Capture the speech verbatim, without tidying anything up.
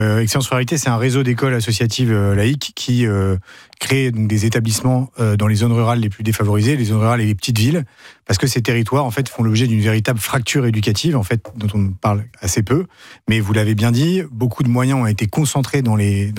Euh, Excellence Ruralité, c'est un réseau d'écoles associatives euh, laïques qui euh, crée donc des établissements euh, dans les zones rurales les plus défavorisées, les zones rurales et les petites villes, parce que ces territoires en fait font l'objet d'une véritable fracture éducative, en fait, dont on parle assez peu. Mais vous l'avez bien dit, beaucoup de moyens ont été concentrés dans les